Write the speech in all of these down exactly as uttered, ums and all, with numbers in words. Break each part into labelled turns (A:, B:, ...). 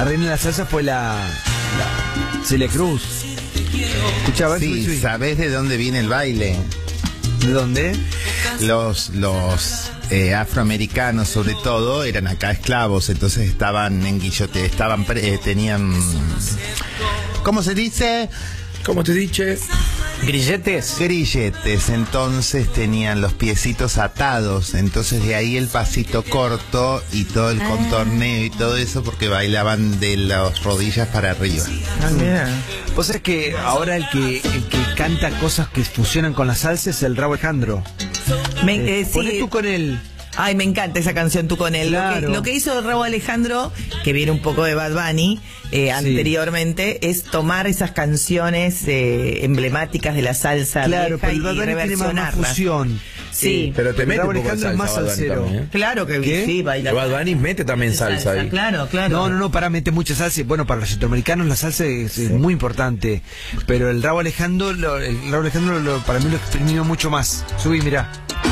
A: La reina de la salsa fue la, la Celia Cruz. Escuchaba,
B: sí,
A: sí,
B: ¿sabés de dónde viene el baile?
A: ¿De dónde?
B: Los, los eh, afroamericanos, sobre todo, eran acá esclavos, entonces estaban en guillote, estaban, eh, tenían, ¿cómo se dice?
C: ¿Cómo te dije?
D: ¿Grilletes?
B: Grilletes, entonces tenían los piecitos atados, entonces de ahí el pasito corto y todo el contorneo y todo eso, porque bailaban de las rodillas para arriba.
A: Ah, mira. Vos sabés que ahora el que el que canta cosas que fusionan con la salsa es el Rauw Alejandro.
E: Me,
A: Eh,
E: eh,
A: poné
E: sí.
A: tú con él.
E: Ay, me encanta esa canción, Tú con él.
A: Claro.
E: Lo, que, lo que hizo Rauw Alejandro, que viene un poco de Bad Bunny eh, anteriormente, es tomar esas canciones eh, emblemáticas de la salsa
A: Claro,
E: vieja
A: pero el
E: y
A: Bad Bunny tiene más
E: reversionarlas.
A: fusión.
E: Sí.
C: Pero te mete
A: Rauw
C: un poco de
A: Alejandro es más
C: salsa, Bad Bunny
A: salsero.
C: también, ¿eh?
E: Claro que
A: ¿Qué?
E: sí, baila.
C: Bad Bunny mete también salsa, ahí.
E: Claro, claro.
A: No, no, no, para mete mucha salsa. Bueno, para los centroamericanos la salsa es, es muy importante. Pero el Rauw Alejandro, lo, el Rauw Alejandro lo, para mí lo exprimió mucho más. Subí, mirá.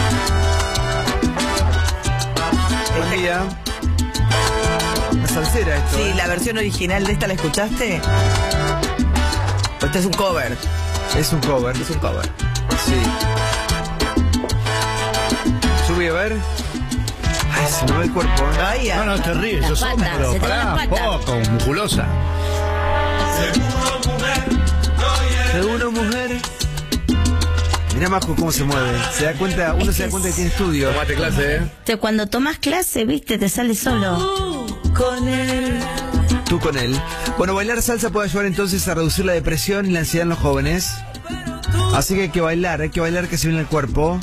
A: Buen día. La salsera esto.
E: Sí,
A: ¿eh?
E: la versión original de esta, ¿la escuchaste? Este es un cover.
A: Es un cover.
E: Es un cover.
A: Sí. Subí, a ver. Ay, se me va el cuerpo. ¿eh?
E: Ay,
F: No, no, es terrible, sos
G: pata,
F: hombre, pero
G: se te va
F: pará,
G: la pata.
F: poco, musculosa.
A: Seguro, mujer. Mirá, Majo, cómo se mueve. Se da cuenta, uno se da cuenta que tiene estudio.
C: Tomate clase, ¿eh?
G: Entonces, cuando tomas clase, viste, te sale solo.
E: Con él.
A: Tú con él. Bueno, bailar salsa puede ayudar entonces a reducir la depresión y la ansiedad en los jóvenes. Así que hay que bailar, hay que bailar que se viene el cuerpo.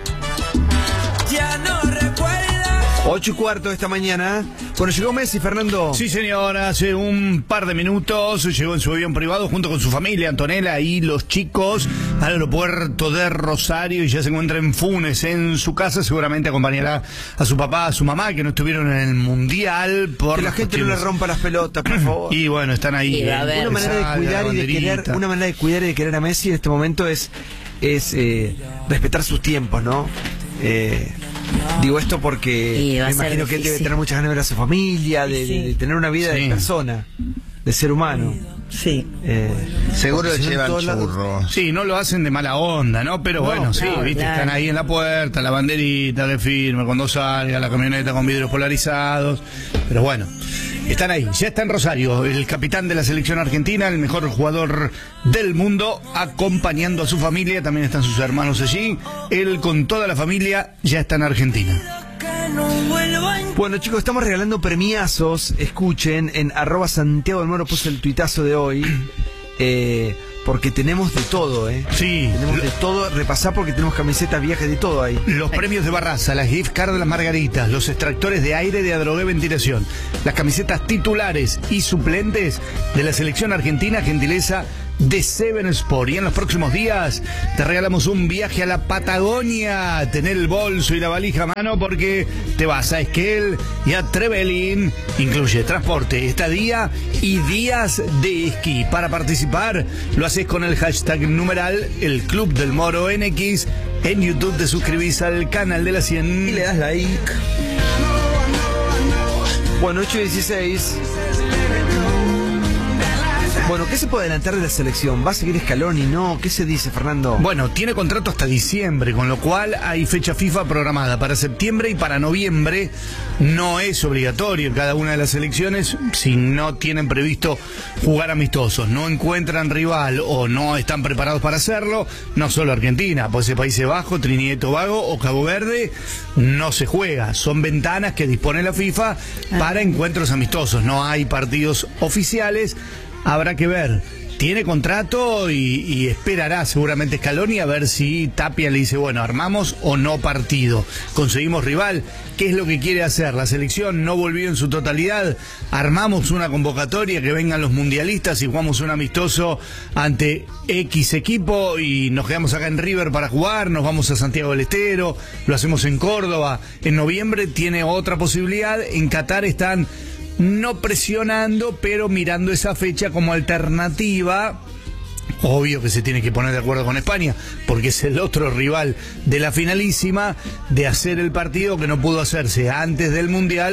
E: Ya no recuerdas.
A: Ocho y cuarto de esta mañana. Bueno, llegó Messi, Fernando.
F: Sí, señor, hace un par de minutos llegó en su avión privado junto con su familia, Antonella y los chicos, al aeropuerto de Rosario y ya se encuentra en Funes, en su casa. Seguramente acompañará a su papá, a su mamá, que no estuvieron en el Mundial. Por
A: Que la gente no le
F: cuestiones-
A: rompa las pelotas, por favor.
F: Y bueno, están ahí.
G: Y va a haber-
A: Una manera de
F: Sale,
A: cuidar
F: la
A: y de querer,
F: banderita.
A: una manera de cuidar y de querer a Messi en este momento es, es eh, respetar sus tiempos, ¿no? Eh, digo esto porque
G: Y va
A: me
G: a ser
A: imagino que él debe
G: difícil.
A: tener muchas ganas de ver a su familia, de,
E: Sí.
A: de- de tener una vida
F: Sí.
A: de persona, de ser humano.
E: Sí.
A: Eh,
B: Seguro
A: porque
B: le
A: si no, en
B: llevan
A: todos lados-
B: churro.
F: Sí, no lo hacen de mala onda, ¿no? Pero
A: No,
F: bueno, sí,
G: no,
F: viste,
G: claro.
F: están ahí en la puerta, la banderita que firme cuando salga, la camioneta con vidrios polarizados. Pero bueno, están ahí. Ya está en Rosario, el capitán de la selección argentina, el mejor jugador del mundo, acompañando a su familia. También están sus hermanos allí. Él con toda la familia ya está en Argentina.
A: Bueno, chicos, estamos regalando premiazos. Escuchen, en arroba Santiago del Moro puse el tuitazo de hoy. Eh, porque tenemos de todo, ¿eh?
F: Sí,
A: Tenemos
F: lo-
A: de todo. Repasá porque tenemos camisetas, viajes, de todo ahí.
F: Los premios de Barraza, las gift cards de las margaritas, los extractores de aire de Adrogué Ventilación, las camisetas titulares y suplentes de la selección argentina, gentileza de Seven Sport. Y en los próximos días te regalamos un viaje a la Patagonia. Tener el bolso y la valija a mano porque te vas a Esquel y a Trevelin. Incluye transporte, estadía y días de esquí. Para participar lo haces con el hashtag numeral el Club del Moro N X. En YouTube te suscribís al canal de la cien
A: Y le das like. Bueno, ocho y dieciséis. Bueno, ¿qué se puede adelantar de la selección? ¿Va a seguir Scaloni? No. ¿Qué se dice, Fernando?
F: Bueno, tiene contrato hasta diciembre, con lo cual hay fecha FIFA programada para septiembre y para noviembre. No es obligatorio en cada una de las selecciones si no tienen previsto jugar amistosos, no encuentran rival o no están preparados para hacerlo. No solo Argentina, puede ser Países Bajos, Trinidad y Tobago o Cabo Verde, no se juega. Son ventanas que dispone la FIFA para encuentros amistosos. No hay partidos oficiales. Habrá que ver. Tiene contrato y, y esperará seguramente Scaloni a ver si Tapia le dice, bueno, armamos o no partido. Conseguimos rival. ¿Qué es lo que quiere hacer? La selección no volvió en su totalidad. Armamos una convocatoria, que vengan los mundialistas y jugamos un amistoso ante X equipo y nos quedamos acá en River para jugar, nos vamos a Santiago del Estero, lo hacemos en Córdoba. En noviembre tiene otra posibilidad. En Qatar están no presionando, pero mirando esa fecha como alternativa. Obvio que se tiene que poner de acuerdo con España, porque es el otro rival de la finalísima, de hacer el partido que no pudo hacerse antes del Mundial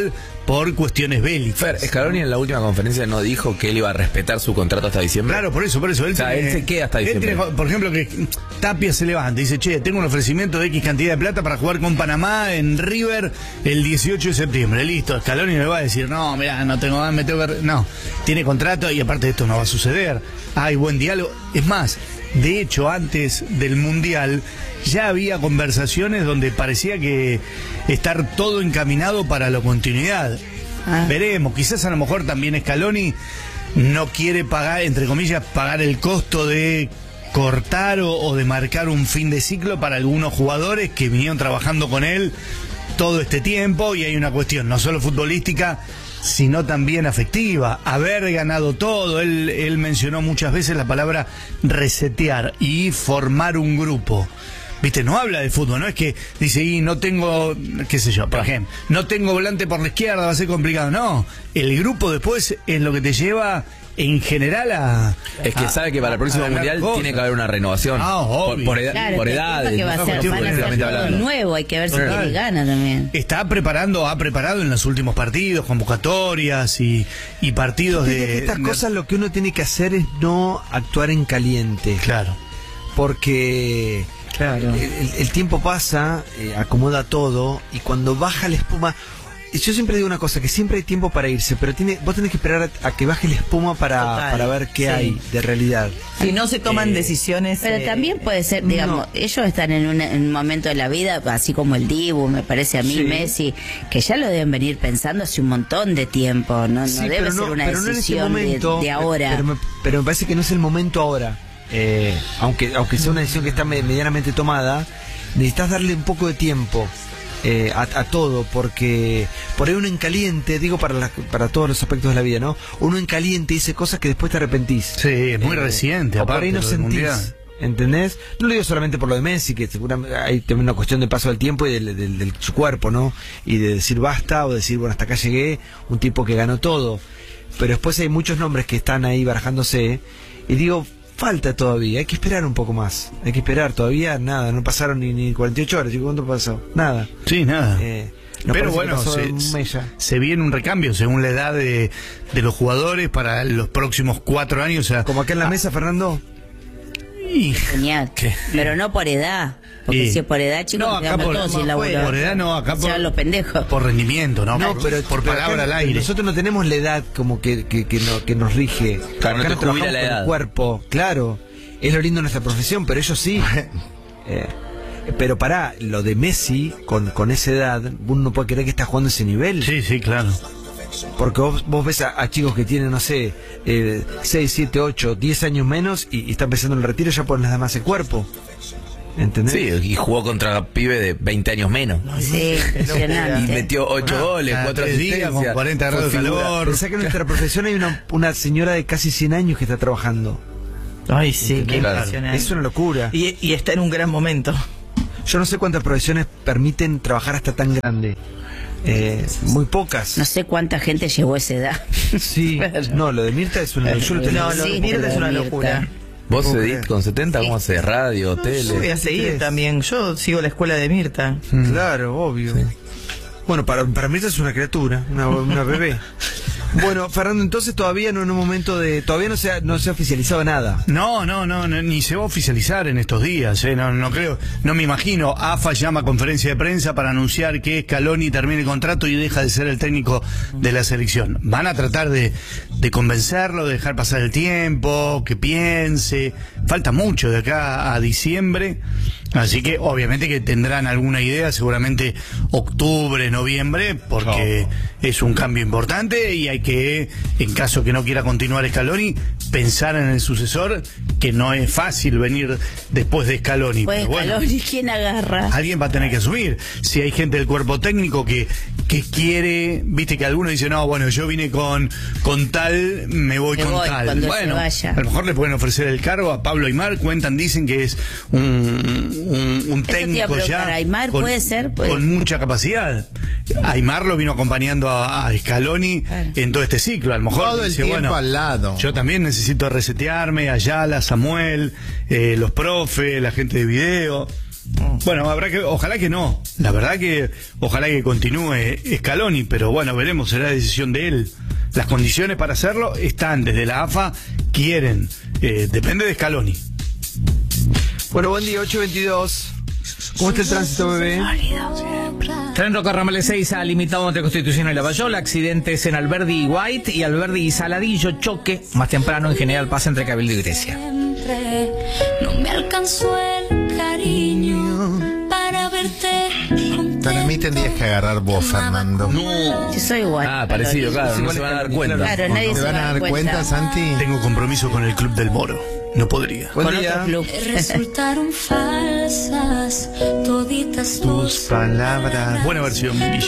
F: por cuestiones bélicas.
C: Fer, Scaloni en la última conferencia no dijo que él iba a respetar su contrato hasta diciembre.
F: Claro, por eso, por eso. Él,
C: O sea,
F: tiene-
C: él se queda hasta
F: él
C: diciembre.
F: tiene, por ejemplo, que Tapia se levanta y dice, che, tengo un ofrecimiento de X cantidad de plata para jugar con Panamá en River el dieciocho de septiembre. Listo, Scaloni le va a decir, no, mirá, no tengo, me tengo que... No, tiene contrato y aparte de esto no va a suceder. Hay buen diálogo. Es más, de hecho, antes del Mundial ya había conversaciones donde parecía que estar todo encaminado para la continuidad.
G: Ah.
F: Veremos, quizás a lo mejor también Scaloni no quiere pagar, entre comillas, pagar el costo de cortar o, o de marcar un fin de ciclo para algunos jugadores que vinieron trabajando con él todo este tiempo, y hay una cuestión no solo futbolística, sino también afectiva. Haber ganado todo, él, él mencionó muchas veces la palabra resetear y formar un grupo. Viste, no habla de fútbol, no es que dice, y no tengo, qué sé yo, por ejemplo, no tengo volante por la izquierda, va a ser complicado. No, el grupo después es lo que te lleva en general a...
C: Es que
F: a-
C: sabe que para el próximo
F: a ganar
C: mundial
F: cosas.
C: tiene que haber una renovación.
F: Ah,
C: por,
F: obvio.
C: por, eda-
G: Claro,
C: por
G: te
C: edades.
G: que va a
C: ¿no?
G: ser, van a ser
C: Futbolísticamente
G: todo
C: hablando.
G: nuevo, hay que ver si
F: Total.
G: tiene gana también.
F: Está preparando, ha preparado en los últimos partidos, convocatorias y, y partidos
A: Viste
F: de...
A: que estas
F: de-
A: cosas lo que uno tiene que hacer es no actuar en caliente.
F: Claro.
A: Porque
E: Claro.
A: el, el- el tiempo pasa, eh, acomoda todo, y cuando baja la espuma... Yo siempre digo una cosa, que siempre hay tiempo para irse, pero tiene, vos tenés que esperar a, a que baje la espuma para,
E: Total,
A: para ver qué
E: sí.
A: hay de realidad.
E: Si no se toman
A: Eh,
E: decisiones...
G: Pero
E: eh,
G: también puede ser, digamos,
A: no.
G: ellos están en, una- en un momento de la vida, así como el Dibu, me parece a mí,
A: Sí.
G: Messi, que ya lo deben venir pensando hace un montón de tiempo, no, no
A: Sí,
G: debe
A: pero
G: ser una
A: pero no en ese
G: decisión de-
A: momento,
G: de, ahora.
A: Pero me, pero me parece que no es el momento ahora. Eh, aunque aunque sea una decisión que está me- medianamente tomada, necesitas darle un poco de tiempo eh, a, a todo, porque por ahí uno en caliente, digo para la- para todos los aspectos de la vida, ¿no? Uno en caliente dice cosas que después te arrepentís.
F: Sí, es muy
A: Eh,
F: reciente,
A: o por
F: aparte,
A: ahí no
F: lo del
A: sentís.
F: Mundial.
A: ¿Entendés? No lo digo solamente por lo de Messi, que seguramente hay también una cuestión de paso del tiempo y del, del, del- su cuerpo, ¿no? Y de decir basta o decir, bueno, hasta acá llegué, un tipo que ganó todo. Pero después hay muchos nombres que están ahí barajándose, y digo, falta todavía, hay que esperar un poco más. Hay que esperar todavía, nada, no pasaron ni, ni cuarenta y ocho horas. ¿Y cuánto pasó? Nada.
F: Sí, nada.
A: Eh, no
F: Pero
A: parece que
F: bueno,
A: pasó
F: se,
A: un mes ya.
F: se viene un recambio según la edad de, de los jugadores para los próximos cuatro años. O sea,
A: Como acá en la mesa, Fernando.
F: y-
G: Genial. Pero no por edad. Porque
F: Sí.
G: si es por edad, chicos,
F: No,
G: nos
F: acá
G: quedamos
F: por-
G: todos sin
F: por
G: laburo.
F: edad no, acá
G: Se van
F: por-
G: los pendejos.
F: por rendimiento, ¿no?
A: No,
F: por,
A: pero
F: por
A: pero
F: palabra
A: acá
F: al aire.
A: Nosotros no tenemos la edad como que, que, que, no- que nos rige.
C: Claro, no
A: Acá
C: te
A: no trabajamos
C: jubila la
A: con
C: edad.
A: el cuerpo, claro. Es lo lindo de nuestra profesión, pero ellos sí. Eh, pero pará, lo de Messi, con, con esa edad, uno no puede creer que está jugando ese nivel.
F: Sí, sí, claro.
A: Porque vos, vos ves a, a chicos que tienen, no sé, eh, seis, siete, ocho, diez años menos y, y están pensando en el retiro ya por nada más el cuerpo. ¿Entendés?
C: Sí, y jugó contra pibe de veinte años menos.
G: Sí,
C: Y
G: impresionante.
C: metió ocho goles,
F: cada
C: cuatro
F: tres días
C: asistencias.
F: con cuarenta
C: Fue
F: grados de
C: figura.
F: calor.
A: Pensá que en nuestra profesión hay una, una señora de casi cien años que está trabajando.
E: Ay, sí, qué
C: Claro.
E: impresionante.
A: Es una locura.
E: Y, y está en un gran momento.
A: Yo no sé cuántas profesiones permiten trabajar hasta tan grande. Eh, muy pocas.
G: No sé cuánta gente llegó a esa edad.
A: Sí. No, lo de Mirta es una yo lo tenía-
E: No, lo
G: Sí,
E: de Mirta es una
G: Mirta.
E: locura.
C: Vos,
A: Puedo
C: Edith,
A: creer.
C: con setenta, ¿cómo haces? Radio,
E: Yo voy
C: tele.
E: a seguir
A: veintitrés.
E: también. Yo sigo la escuela de Mirta.
A: Claro, obvio. Bueno, para, para Mirta es una criatura, una, una bebé. Bueno, Fernando, entonces todavía no en un momento de... Todavía no se ha, no se ha oficializado nada.
F: No, no, no, no, ni se va a oficializar en estos días, eh, no, no creo, no me imagino. A F A llama a conferencia de prensa para anunciar que Scaloni termina el contrato y deja de ser el técnico de la selección. Van a tratar de, de convencerlo, de dejar pasar el tiempo, que piense. Falta mucho de acá a diciembre, así que obviamente que tendrán alguna idea, seguramente octubre, noviembre, porque es un cambio importante y hay que, en caso que no quiera continuar Scaloni, pensar en el sucesor, que no es fácil venir después de Scaloni.
G: Pues
F: pero bueno,
G: Scaloni, ¿quién agarra?
F: alguien va a tener que asumir. Si hay gente del cuerpo técnico que, que quiere, viste que algunos dicen, no, bueno, yo vine con, con tal, me voy
G: Me
F: con
G: voy
F: tal.
G: cuando se
F: Bueno,
G: vaya.
F: a lo mejor le pueden ofrecer el cargo a Pablo Aimar, cuentan, dicen que es un, un, un
G: te iba a
F: técnico
G: preguntar,
F: ya
G: Aimar puede ser, puede
F: con
G: ser.
F: mucha capacidad. Aimar lo vino acompañando a, a Scaloni
G: Claro.
F: en todo este ciclo. A lo mejor
B: Todo el
F: dice,
B: tiempo
F: bueno,
B: al lado.
F: yo también necesito resetearme, Ayala, Samuel, eh, los profes, la gente de video. Bueno, habrá que, ojalá que no. La verdad que, ojalá que continúe Scaloni, pero bueno, veremos, será decisión de él. Las condiciones para hacerlo están, desde la A F A quieren, eh, depende de Scaloni.
A: Bueno, buen día, ocho veintidós. ¿Cómo está el tránsito, bebé?
D: Tren Roca Ramales seis ha limitado entre Constitución y Lavallaol, accidentes en Alberdi y White y Alberdi y Saladillo, choque más temprano en General Paz entre Cabildo y Grecia.
H: No me alcanzó el cariño para verte.
B: Para mí tendrías que agarrar vos, Fernando.
C: No.
G: Yo soy igual.
C: Ah, parecido,
G: Paloma.
C: claro, no se van a dar cuenta.
G: Claro, nadie
B: ¿Te
G: se
B: van
G: va
B: a dar cuenta, Santi?
F: Tengo compromiso con el Club del Moro. No podría.
A: Buen
G: Con
A: día.
G: otro club.
H: Resultaron falsas toditas
B: Tus
H: tus
B: palabras.
F: Buena versión, Guille.